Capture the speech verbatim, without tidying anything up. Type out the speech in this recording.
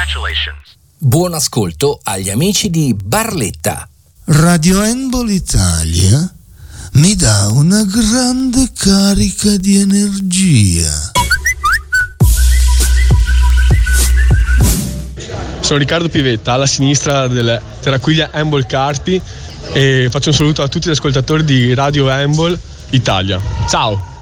Buon ascolto agli amici di Barletta. Radio Handball Italia mi dà una grande carica di energia. Sono Riccardo Pivetta, alla sinistra del Terraquiglia Handball Carpi, e faccio un saluto a tutti gli ascoltatori di Radio Handball Italia. Ciao!